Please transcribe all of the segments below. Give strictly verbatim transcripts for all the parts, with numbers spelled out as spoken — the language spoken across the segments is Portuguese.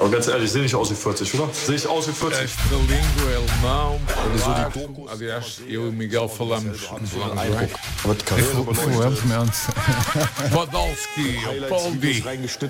Aber ganz ehrlich, ich sehe nicht aus wie vierzig, oder? Sehe ich aus wie vierzig? Esta língua, alemão, polaco. Aliás, eu e o Miguel falamos, falamos bem. Fluentemente. Podolski, Poldi.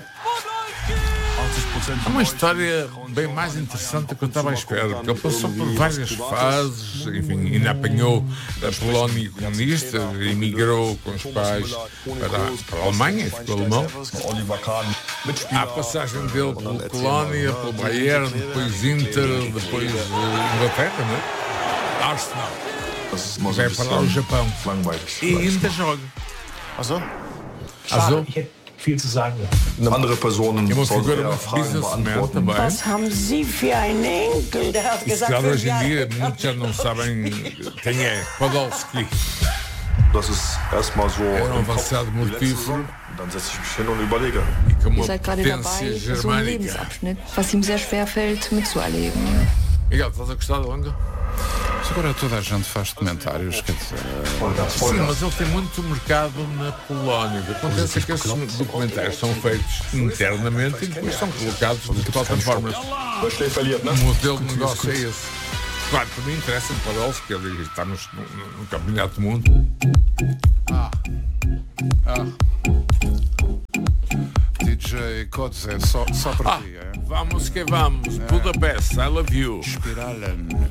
É uma história bem mais interessante do que eu estava à espera, porque ele passou por várias fases, enfim, ainda apanhou a Polónia comunista, emigrou com os pais para, para a Alemanha, ficou alemão. Há a passagem dele pela Colónia, pelo Bayern, depois Inter, depois uh, Inglaterra, não é? Arsenal. Vai para lá o Japão. E ainda joga. Also? Azul. Viel zu sagen. Andere Personen É uma sollten figura eher muito Fragen businessman beantworten. também. Was haben Sie für einen Enkel? Der hat E se gesagt, calhar fünf hoje em Jahre. dia muitos já não sabem quem é Podolski. Das ist erstmal so Era um im Kopf avançado die letzte mortífero Saison. Dann setze ich mich hin und überlege. e com Ihr uma seid gerade potência dabei, so einen germânica. Lebensabschnitt, was ihm sehr schwer fällt, mitzuerleben. Miguel, estás a gostar da longa? Agora toda a gente faz documentários, quer dizer, Sim, mas ele tem muito mercado na Polónia. O que acontece é que esses documentários são feitos internamente e depois são colocados de plataformas. Wer schnell verliert, ne? O modelo de negócio é esse. Claro, para mim interessa para eles, que ele está no, no, no campeonato do mundo. Ah. Ah. D J Kodze, só, só para Ah, ti, é? vamos que vamos. Budapest, I love you. Spiralen.